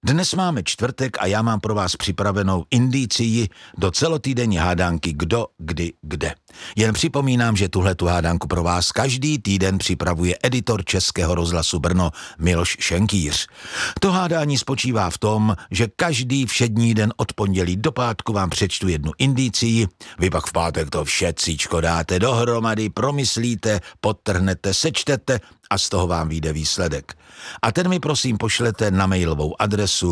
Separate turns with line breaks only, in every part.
Dnes máme čtvrtek a já mám pro vás připravenou indicii do celotýdenní hádánky Kdo, kdy, kde. Jen připomínám, že tuhletu hádánku pro vás každý týden připravuje editor Českého rozhlasu Brno Miloš Šenkýř. To hádání spočívá v tom, že každý všední den od pondělí do pátku vám přečtu jednu indicii, vy pak v pátek to všetcíčko dáte dohromady, promyslíte, podtrhnete, sečtete a z toho vám vyjde výsledek. A ten mi prosím pošlete na mailovou adresu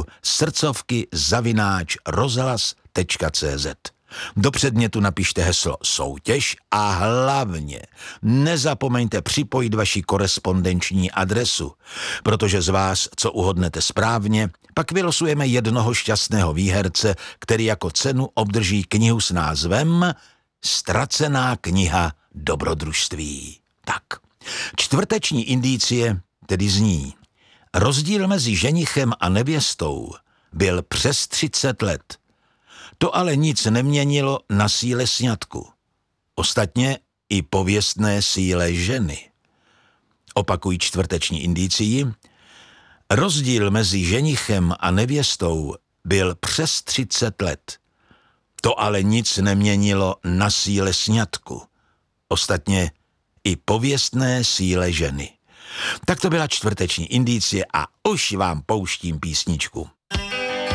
srdcovky@rozhlas.cz. Do předmětu napište heslo soutěž a hlavně nezapomeňte připojit vaši korespondenční adresu, protože z vás, co uhodnete správně, pak vylosujeme jednoho šťastného výherce, který jako cenu obdrží knihu s názvem Ztracená kniha dobrodružství. Tak, čtvrteční indicie tedy zní: rozdíl mezi ženichem a nevěstou byl přes 30 let. To ale nic neměnilo na síle sňatku. Ostatně i pověstné síle ženy. Opakuji čtvrteční indicii. Rozdíl mezi ženichem a nevěstou byl přes 30 let. To ale nic neměnilo na síle sňatku. Ostatně i pověstné síle ženy. Tak to byla čtvrteční indicie a už vám pouštím písničku.